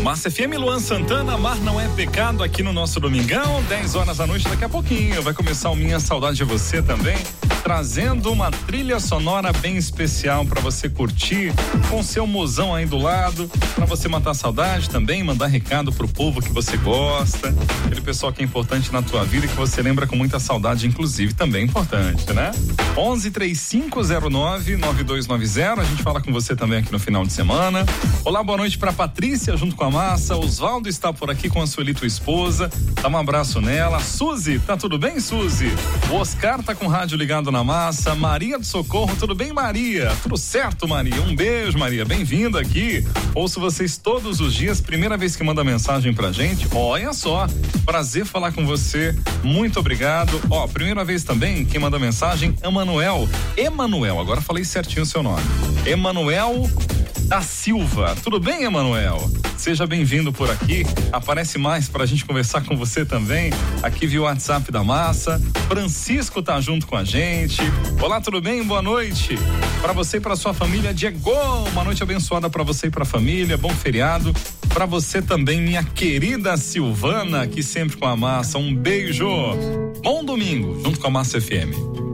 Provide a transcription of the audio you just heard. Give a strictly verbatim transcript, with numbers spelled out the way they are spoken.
Massa F M, Luan Santana, Mar Não É Pecado, aqui no nosso domingão, dez horas da noite, daqui a pouquinho vai começar o Minha Saudade de Você também, trazendo uma trilha sonora bem especial para você curtir, com seu mozão aí do lado, para você matar saudade também, mandar recado pro povo que você gosta, aquele pessoal que é importante na tua vida e que você lembra com muita saudade, inclusive, também importante, né? onze, três cinco zero nove, nove dois nove zero, a gente fala com você também aqui no final de semana. Olá, boa noite pra Patrícia, junto com a Massa. Osvaldo está por aqui com a Sueli, tua esposa. Dá um abraço nela. Suzy, tá tudo bem, Suzy? O Oscar tá com o rádio ligado na Massa. Maria do Socorro, tudo bem, Maria? Tudo certo, Maria? Um beijo, Maria. Bem-vinda aqui. Ouço vocês todos os dias. Primeira vez que manda mensagem pra gente. Olha só. Prazer falar com você. Muito obrigado. Ó, primeira vez também, quem manda mensagem, Emanuel. Emanuel, agora falei certinho o seu nome. Emanuel da Silva. Tudo bem, Emanuel? Seja bem-vindo por aqui. Aparece mais pra gente conversar com você também. Aqui via o WhatsApp da Massa. Francisco tá junto com a gente. Olá, tudo bem? Boa noite. Pra você e pra sua família, Diego. Uma noite abençoada pra você e pra família. Bom feriado. Pra você também, minha querida Silvana, aqui sempre com a Massa. Um beijo. Bom domingo, junto com a Massa F M.